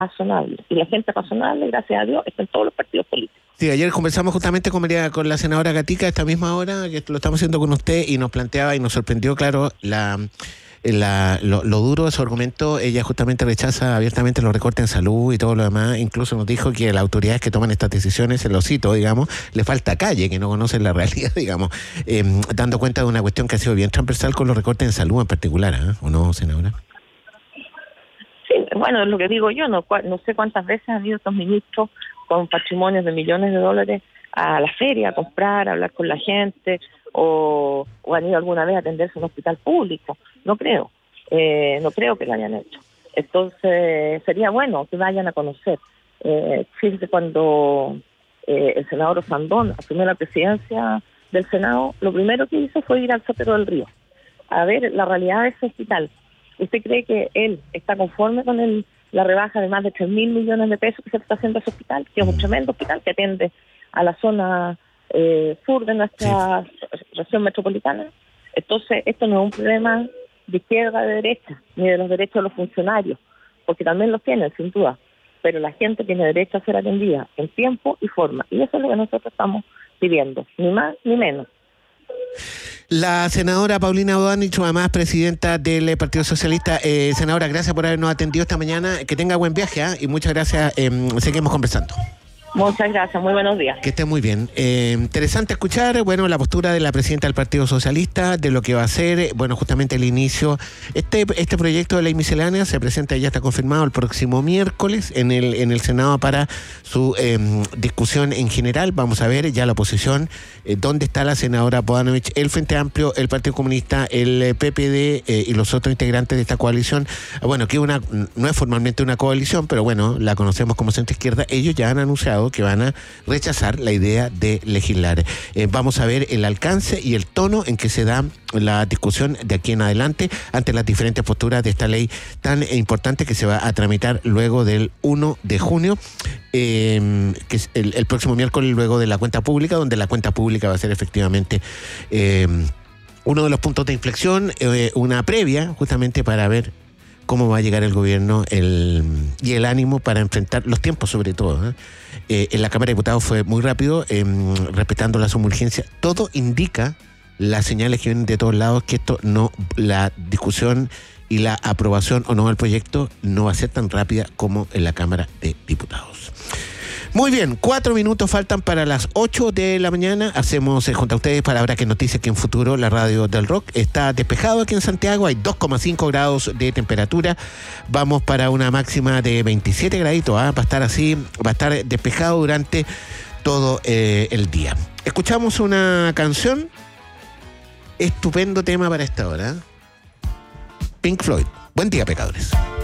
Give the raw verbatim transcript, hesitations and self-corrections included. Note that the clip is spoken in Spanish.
razonable. Y la gente razonable, gracias a Dios, está en todos los partidos políticos. Sí, ayer conversamos justamente con, María, con la senadora Gatica a esta misma hora, que lo estamos haciendo con usted, y nos planteaba y nos sorprendió, claro, la... La, lo, lo duro de su argumento. Ella justamente rechaza abiertamente los recortes en salud y todo lo demás. Incluso nos dijo que las autoridades que toman estas decisiones, se lo cito, digamos, le falta calle, que no conocen la realidad, digamos, eh, dando cuenta de una cuestión que ha sido bien transversal con los recortes en salud en particular, ¿eh? ¿O no, senadora? Sí, bueno, es lo que digo yo, no, no sé cuántas veces han ido estos ministros con patrimonios de millones de dólares a la feria a comprar, a hablar con la gente, o, o han ido alguna vez a atenderse en un hospital público. No creo, eh, no creo que lo hayan hecho. Entonces sería bueno que vayan a conocer. Eh, fíjate, cuando eh, el senador Osandón asumió la presidencia del Senado, lo primero que hizo fue ir al Sotero del Río a ver la realidad de ese hospital. ¿Usted cree que él está conforme con el, la rebaja de más de tres mil millones de pesos que se está haciendo a ese hospital, que es un tremendo hospital que atiende a la zona eh, sur de nuestra sí. región metropolitana? Entonces, esto no es un problema de izquierda, de derecha, ni de los derechos de los funcionarios, porque también los tienen, sin duda, pero la gente tiene derecho a ser atendida en tiempo y forma, y eso es lo que nosotros estamos pidiendo, ni más ni menos. La senadora Paulina Bodanich, además presidenta del Partido Socialista. Eh, senadora, gracias por habernos atendido esta mañana, que tenga buen viaje, ¿eh? Y muchas gracias, eh, seguimos conversando. Muchas gracias, muy buenos días. Que esté muy bien. Eh, interesante escuchar, bueno, la postura de la presidenta del Partido Socialista, de lo que va a ser, bueno, justamente el inicio. Este este proyecto de ley miscelánea se presenta, ya está confirmado, el próximo miércoles en el en el Senado para su eh, discusión en general. Vamos a ver ya la oposición, eh, dónde está la senadora Bodanovich, el Frente Amplio, el Partido Comunista, el P P D eh, y los otros integrantes de esta coalición. Bueno, que una no es formalmente una coalición, pero bueno, la conocemos como centro izquierda. Ellos ya han anunciado que van a rechazar la idea de legislar. Eh, vamos a ver el alcance y el tono en que se da la discusión de aquí en adelante ante las diferentes posturas de esta ley tan importante que se va a tramitar luego del primero de junio, eh, que es el, el próximo miércoles, luego de la cuenta pública, donde la cuenta pública va a ser efectivamente eh, uno de los puntos de inflexión, eh, una previa justamente para ver cómo va a llegar el gobierno el, y el ánimo para enfrentar los tiempos, sobre todo, ¿eh? Eh, en la Cámara de Diputados fue muy rápido, eh, respetando la suma urgencia. Todo indica, las señales que vienen de todos lados, que esto no, la discusión y la aprobación o no del proyecto no va a ser tan rápida como en la Cámara de Diputados. Muy bien, cuatro minutos faltan para las ocho de la mañana. Hacemos eh, junto a ustedes Palabra que Noticia, que en futuro la radio del rock está despejado aquí en Santiago. Hay dos coma cinco grados de temperatura. Vamos para una máxima de veintisiete graditos. ¿eh? Va a estar así, va a estar despejado durante todo eh, el día. Escuchamos una canción. Estupendo tema para esta hora. Pink Floyd. Buen día, pecadores.